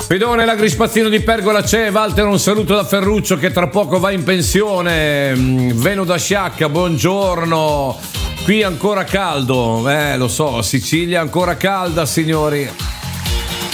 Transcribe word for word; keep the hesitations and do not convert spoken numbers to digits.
Pedone, la Grispazzino di Pergola c'è. Walter, un saluto da Ferruccio che tra poco va in pensione. Venu da Sciacca, buongiorno. Qui ancora caldo, eh lo so, Sicilia ancora calda, signori.